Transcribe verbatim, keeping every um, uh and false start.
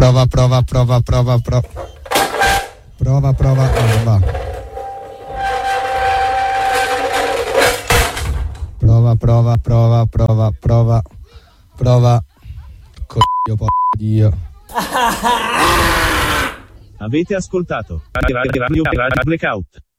prova, prova, prova, prova, prova. Prova, prova, oh, va. Prova, prova, prova, prova, prova, prova. Coglio, po' Dio. Avete ascoltato Radio Radio Blackout.